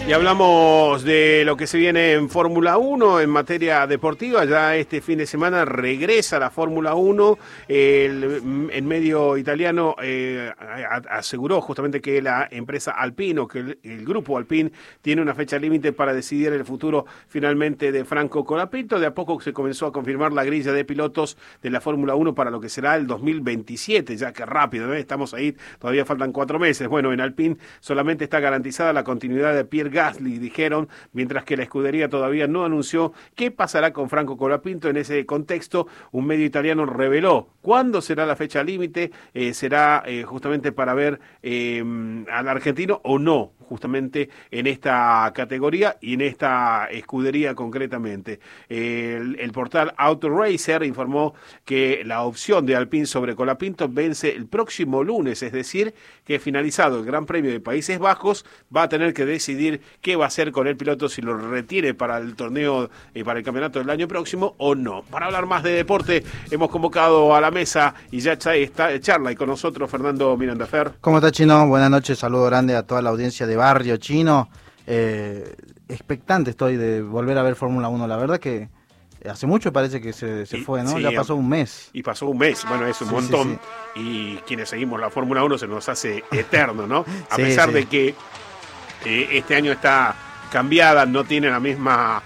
Y hablamos de lo que se viene en Fórmula 1 en materia deportiva. Ya este fin de semana regresa la Fórmula 1. El medio italiano aseguró justamente que la empresa Alpine, o que el grupo Alpine, tiene una fecha límite para decidir el futuro finalmente de Franco Colapinto. De a poco se comenzó a confirmar la grilla de pilotos de la Fórmula 1 para lo que será el 2027, ya que rápido, ¿no? Estamos ahí, todavía faltan 4 meses. Bueno, en Alpine solamente está garantizada la continuidad de Pierre Gasly, dijeron, mientras que la escudería todavía no anunció qué pasará con Franco Colapinto. En ese contexto, un medio italiano reveló cuándo será la fecha límite. Será justamente para ver al argentino o no, justamente en esta categoría y en esta escudería concretamente. El portal Auto Racer informó que la opción de Alpine sobre Colapinto vence el próximo lunes, es decir, que finalizado el Gran Premio de Países Bajos va a tener que decidir qué va a hacer con el piloto, si lo retiene para el torneo, para el campeonato del año próximo o no. Para hablar más de deporte hemos convocado a la mesa y ya está charla y con nosotros Fernando Miranda. Fer. ¿Cómo está, Chino? Buenas noches, saludo grande a toda la audiencia de Barrio Chino. Expectante estoy de volver a ver Fórmula 1, la verdad que hace mucho parece que se fue, ¿no? Sí, ya pasó un mes. Y pasó un mes, bueno, es un montón. Sí. Y quienes seguimos la Fórmula 1 se nos hace eterno, ¿no? A pesar de que este año está cambiada, no tiene la misma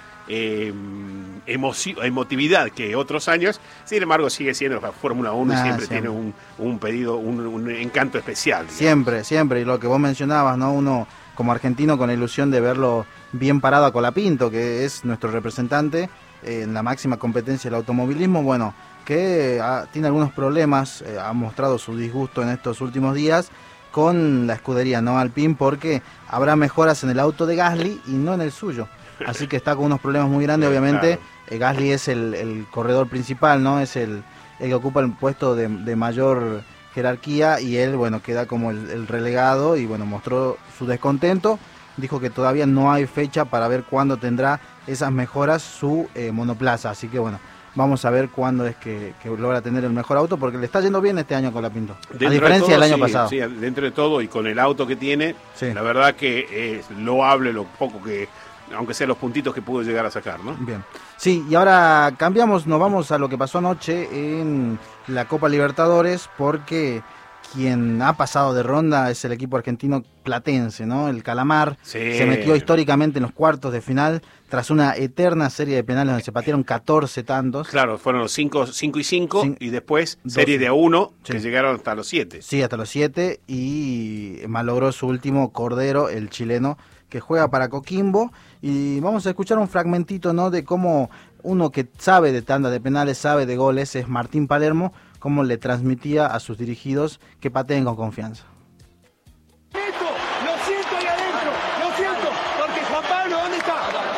emotividad que otros años. Sin embargo, sigue siendo la Fórmula 1 y siempre tiene un pedido, un encanto especial, digamos. Siempre, y lo que vos mencionabas, ¿no? Uno como argentino con la ilusión de verlo bien parado a Colapinto, que es nuestro representante en la máxima competencia del automovilismo, bueno, que tiene algunos problemas, ha mostrado su disgusto en estos últimos días con la escudería, ¿no? Alpine, porque habrá mejoras en el auto de Gasly y no en el suyo. Así que está con unos problemas muy grandes, obviamente. Claro. Gasly es el corredor principal, ¿no? Es el que ocupa el puesto de mayor jerarquía, y él, bueno, queda como el relegado y, bueno, mostró su descontento. Dijo que todavía no hay fecha para ver cuándo tendrá esas mejoras su monoplaza. Así que, bueno, vamos a ver cuándo es que logra tener el mejor auto, porque le está yendo bien este año con Colapinto, a diferencia del año pasado. Sí, dentro de todo y con el auto que tiene, la verdad que es loable lo poco que, aunque sea los puntitos que pudo llegar a sacar, ¿no? Bien. Sí, y ahora cambiamos, nos vamos a lo que pasó anoche en la Copa Libertadores, porque quien ha pasado de ronda es el equipo argentino Platense, ¿no? El Calamar se metió históricamente en los cuartos de final tras una eterna serie de penales donde se patearon 14 tantos. Claro, fueron los 5 y 5 y después 12. Serie de 1 que llegaron hasta los 7. Sí, hasta los 7, y malogró su último Cordero, el chileno, que juega para Coquimbo. Y vamos a escuchar un fragmentito, ¿no? De cómo uno que sabe de tanda de penales, sabe de goles, es Martín Palermo, cómo le transmitía a sus dirigidos que pateen con confianza. Lo siento ahí adentro, lo siento, porque Juan Pablo, ¿dónde está?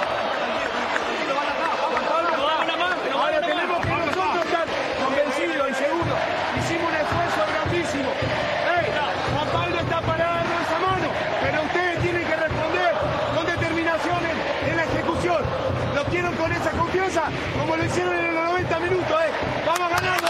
Juan Pablo, ahora tenemos que nosotros estar convencidos y seguros. Hicimos un esfuerzo grandísimo. Juan Pablo está parado en esa mano, pero ustedes tienen que responder con determinación en la ejecución. Lo quiero con esa confianza, como lo hicieron en los 90 minutos. Vamos ganando.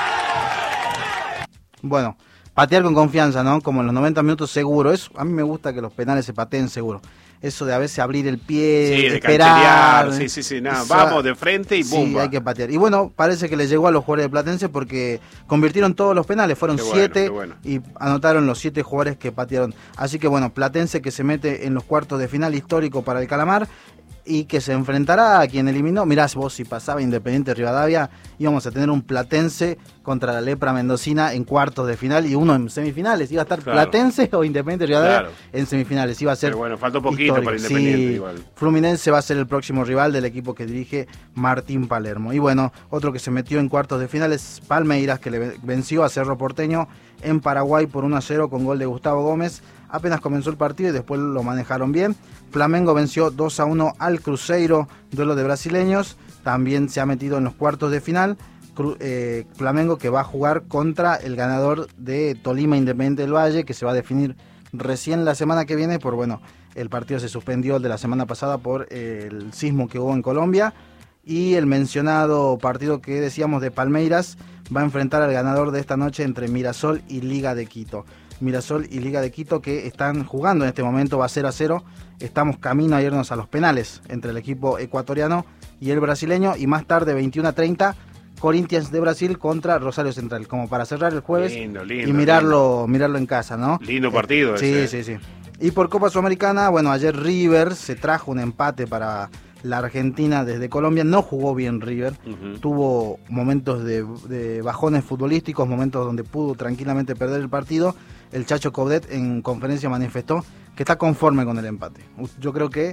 Bueno, patear con confianza, ¿no? Como en los 90 minutos seguro. A mí me gusta que los penales se pateen seguro. Eso de a veces abrir el pie, de esperar. Sí, nada. Vamos de frente y ¡bum! Sí, hay que patear. Y bueno, parece que le llegó a los jugadores de Platense porque convirtieron todos los penales. Fueron 7 y anotaron los 7 jugadores que patearon. Así que bueno, Platense que se mete en los cuartos de final, histórico para el Calamar, y que se enfrentará a quien eliminó. Mirá vos, si pasaba Independiente Rivadavia, íbamos a tener un Platense contra la Lepra Mendocina en cuartos de final y uno en semifinales. Iba a estar Platense o Independiente Rivadavia en semifinales. Iba a ser. Pero bueno, falta un poquito histórico para Independiente igual. Fluminense va a ser el próximo rival del equipo que dirige Martín Palermo. Y bueno, otro que se metió en cuartos de final es Palmeiras, que le venció a Cerro Porteño en Paraguay por 1-0 con gol de Gustavo Gómez. Apenas comenzó el partido y después lo manejaron bien. Flamengo venció 2-1 al Cruzeiro, duelo de brasileños. También se ha metido en los cuartos de final. Flamengo que va a jugar contra el ganador de Tolima Independiente del Valle, que se va a definir recién la semana que viene. El partido se suspendió el de la semana pasada por el sismo que hubo en Colombia. Y el mencionado partido que decíamos de Palmeiras va a enfrentar al ganador de esta noche entre Mirasol y Liga de Quito. Mirasol y Liga de Quito, que están jugando en este momento, va 0-0. Estamos camino a irnos a los penales entre el equipo ecuatoriano y el brasileño, y más tarde 21:30 Corinthians de Brasil contra Rosario Central, como para cerrar el jueves lindo, y mirarlo en casa, ¿no? Lindo partido ese. Sí. Y por Copa Sudamericana, bueno, ayer River se trajo un empate para la Argentina desde Colombia. No jugó bien River, tuvo momentos de bajones futbolísticos, momentos donde pudo tranquilamente perder el partido. El Chacho Coudet en conferencia manifestó que está conforme con el empate. Yo creo que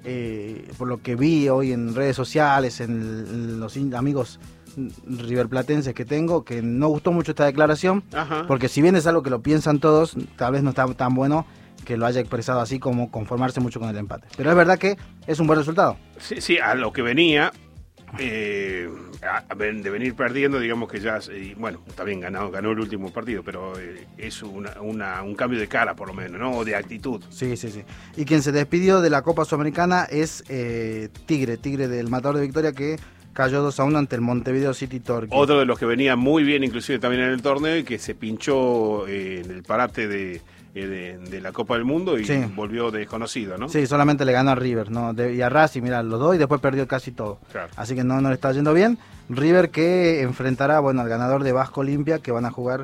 por lo que vi hoy en redes sociales, en los amigos riverplatenses que tengo, que no gustó mucho esta declaración, porque si bien es algo que lo piensan todos, tal vez no está tan bueno que lo haya expresado así, como conformarse mucho con el empate. Pero es verdad que es un buen resultado. Sí, a lo que venía de venir perdiendo, digamos que ya, bueno, está bien, ganó el último partido, pero es un cambio de cara, por lo menos, ¿no? O de actitud. Sí. Y quien se despidió de la Copa Sudamericana es Tigre del Matador de Victoria, que cayó 2-1 ante el Montevideo City Torque. Otro de los que venía muy bien, inclusive también en el torneo, y que se pinchó en el parate de la Copa del Mundo y volvió desconocido, ¿no? Sí, solamente le ganó a River, ¿no? Y a Racing, mirá, los dos, y después perdió casi todo. Claro. Así que no le está yendo bien. River que enfrentará, bueno, al ganador de Vasco Olimpia, que van a jugar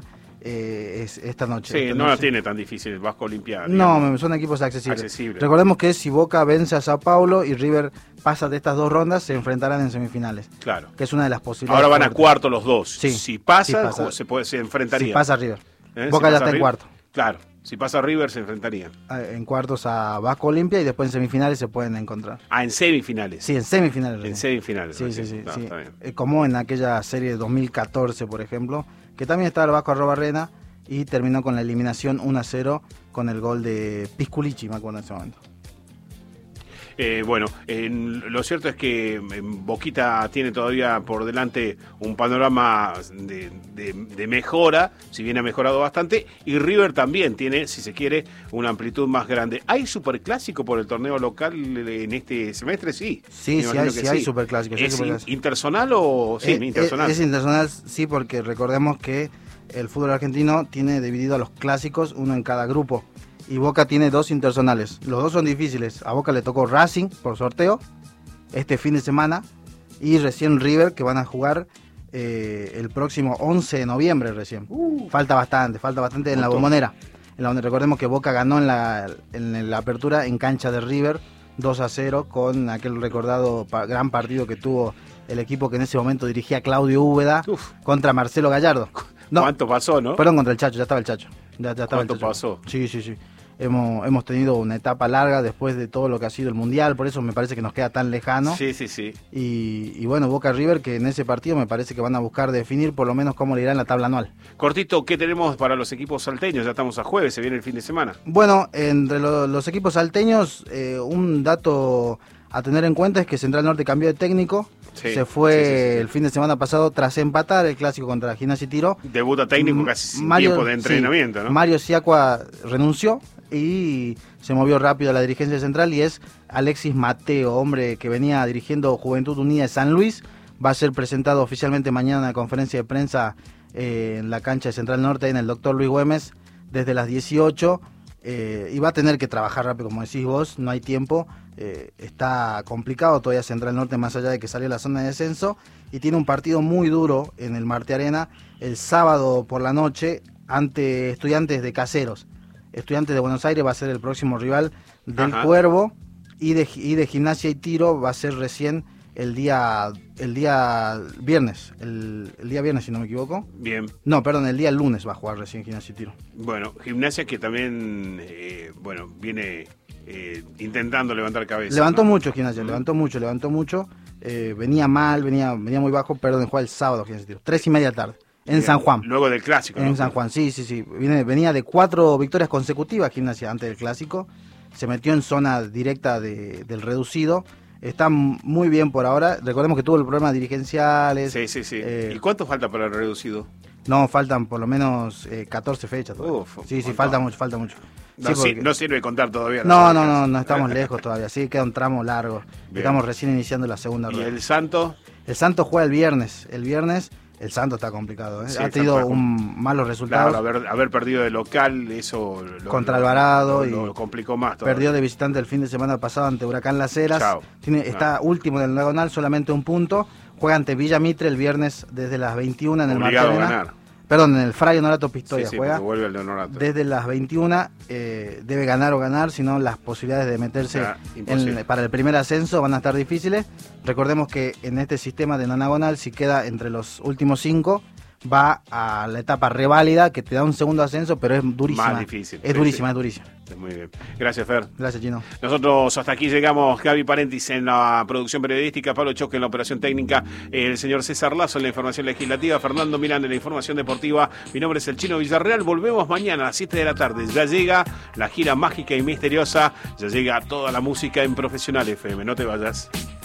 esta noche. Sí, no la tiene tan difícil el Vasco Olimpia. No, son equipos accesibles. Recordemos que si Boca vence a Sao Paulo y River pasa de estas dos rondas, se enfrentarán en semifinales. Claro. Que es una de las posibilidades. Ahora van a cuarto los dos. Sí, si pasa. Se enfrentarían. Si pasa River. Boca ya está en cuarto. Claro. Si pasa River, se enfrentarían. En cuartos a Vasco Olimpia y después en semifinales se pueden encontrar. En semifinales. Sí, en semifinales. En semifinales. Sí. Está bien. Como en aquella serie de 2014, por ejemplo, que también estaba el Vasco Arrobarrena y terminó con la eliminación 1-0 con el gol de Pisculichi, me acuerdo en ese momento. Lo cierto es que Boquita tiene todavía por delante un panorama de mejora, si bien ha mejorado bastante, y River también tiene, si se quiere, una amplitud más grande. ¿Hay superclásico por el torneo local en este semestre? Sí. Sí, hay superclásico. ¿Es interzonal o...? Sí, interzonal. Es interzonal, sí, porque recordemos que el fútbol argentino tiene dividido a los clásicos, uno en cada grupo. Y Boca tiene dos interzonales. Los dos son difíciles. A Boca le tocó Racing por sorteo este fin de semana y recién River, que van a jugar el próximo 11 de noviembre recién. Falta bastante en la Bombonera. Recordemos que Boca ganó en la apertura en cancha de River 2-0 con aquel recordado gran partido que tuvo el equipo que en ese momento dirigía Claudio Úbeda contra Marcelo Gallardo. No, ¿cuánto pasó, no? Perdón, contra el Chacho, ya estaba el Chacho. ¿Cuánto pasó? Sí. Hemos tenido una etapa larga después de todo lo que ha sido el Mundial, por eso me parece que nos queda tan lejano. Sí. Y bueno, Boca River, que en ese partido me parece que van a buscar definir por lo menos cómo le irá en la tabla anual. Cortito, ¿qué tenemos para los equipos salteños? Ya estamos a jueves, se viene el fin de semana. Bueno, entre los equipos salteños, un dato a tener en cuenta es que Central Norte cambió de técnico. Se fue el fin de semana pasado tras empatar el clásico contra Gimnasia y Tiro. Debuta técnico casi sin tiempo de entrenamiento, ¿no? Mario Siacua renunció y se movió rápido a la dirigencia central y es Alexis Mateo, hombre que venía dirigiendo Juventud Unida de San Luis. Va a ser presentado oficialmente mañana en la conferencia de prensa en la cancha de Central Norte en el Dr. Luis Güemes desde las 18. Y va a tener que trabajar rápido, como decís vos, no hay tiempo, está complicado todavía Central Norte, más allá de que salió a la zona de descenso, y tiene un partido muy duro en el Marte Arena el sábado por la noche ante Estudiantes de Caseros. Estudiantes de Buenos Aires va a ser el próximo rival del Cuervo, y de Gimnasia y Tiro va a ser recién el día viernes, el día viernes si no me equivoco. Bien. No, perdón, el día lunes va a jugar recién Gimnasia y Tiro. Bueno, Gimnasia que también, viene intentando levantar cabeza. Levantó mucho Gimnasia, levantó mucho. Venía mal, venía muy bajo, perdón, juega el sábado Gimnasia y Tiro, 3:30 de la tarde. En San Juan. Luego del clásico. En San Juan, sí. Venía de 4 victorias consecutivas Gimnasia antes del clásico. Se metió en zona directa del reducido. Está muy bien por ahora. Recordemos que tuvo el problema dirigenciales. Sí. ¿Y cuánto falta para el reducido? No, faltan por lo menos 14 fechas todavía. Sí, falta mucho. No sirve contar todavía. No estamos lejos todavía. Sí, queda un tramo largo. Bien. Estamos recién iniciando la segunda rueda. ¿Y el Santo? El Santo juega el viernes. El viernes el Santos está complicado, ¿eh? Sí, Ha tenido malos resultados. Claro, haber perdido de local, eso contra Alvarado lo complicó más todavía. Perdió de visitante el fin de semana pasado ante Huracán Las Heras. Está último en el diagonal, solamente un punto. Juega ante Villa Mitre el viernes desde las 21 en el Martelena. Perdón, en el Fray Honorato Pistoia juega. Vuelve el de Honorato. Desde las 21 debe ganar, si no las posibilidades de meterse para el primer ascenso van a estar difíciles. Recordemos que en este sistema de nonagonal, si queda entre los últimos 5, va a la etapa reválida, que te da un segundo ascenso, pero es durísima. Más difícil. Es durísima. Muy bien. Gracias, Fer. Gracias, Chino. Nosotros hasta aquí llegamos. Gaby Parentis en la producción periodística, Pablo Choque en la operación técnica, el señor César Lazo en la información legislativa, Fernando Milán en la información deportiva. Mi nombre es el Chino Villarreal. Volvemos mañana a las 7 de la tarde. Ya llega la gira mágica y misteriosa. Ya llega toda la música en Profesional FM. No te vayas.